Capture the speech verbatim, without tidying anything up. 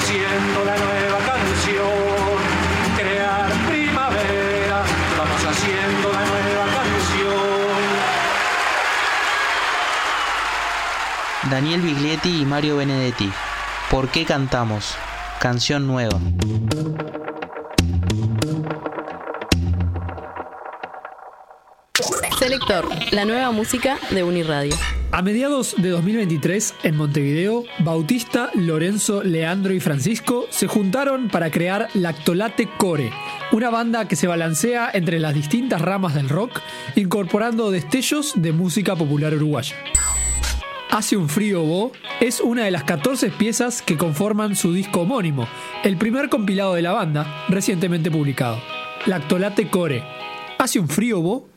haciendo la nueva canción. Crear primavera, vamos haciendo la nueva canción. Daniel Biglietti y Mario Benedetti. ¿Por qué cantamos? Canción nueva. Selector, la nueva música de Uniradio. A mediados de dos mil veintitrés, en Montevideo, Bautista, Lorenzo, Leandro y Francisco se juntaron para crear Lactolate Core, una banda que se balancea entre las distintas ramas del rock, incorporando destellos de música popular uruguaya. Hace un frío bo es una de las catorce piezas que conforman su disco homónimo, el primer compilado de la banda, recientemente publicado. Lactolate Core. Hace un frío bo.